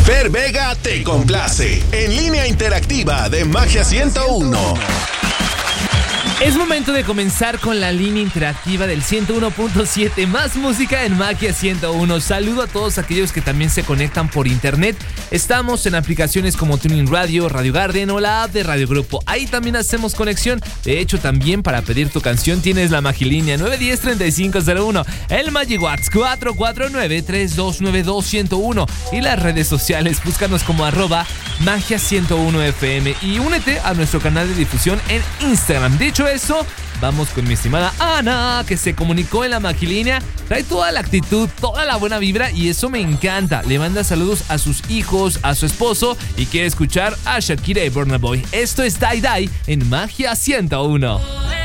Fer Vega te complace en línea interactiva de Magia 101. Es momento de comenzar con la línea interactiva del 101.7, más música en Magia 101. Saludo a todos aquellos que también se conectan por internet. Estamos en aplicaciones como Tuning Radio, Radio Garden o la app de Radio Grupo. Ahí también hacemos conexión. De hecho, también para pedir tu canción tienes la Magilínea 910-3501, el Magiwatts 449-3292-101 y las redes sociales. Búscanos como @Magia 101FM y únete a nuestro canal de difusión en Instagram. Dicho eso, vamos con mi estimada Ana, que se comunicó en la Magilínea. Trae toda la actitud, toda la buena vibra y eso me encanta. Le manda saludos a sus hijos, a su esposo y quiere escuchar a Shakira y Burna Boy. Esto es Die Die en Magia 101.